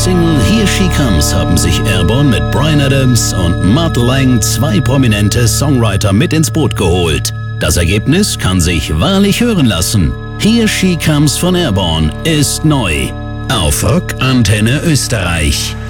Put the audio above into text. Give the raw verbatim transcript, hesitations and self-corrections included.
Single Here She Comes haben sich Airborne mit Bryan Adams und Mutt Lange zwei prominente Songwriter mit ins Boot geholt. Das Ergebnis kann sich wahrlich hören lassen. Here She Comes von Airborne ist neu. Auf Rock Antenne Österreich.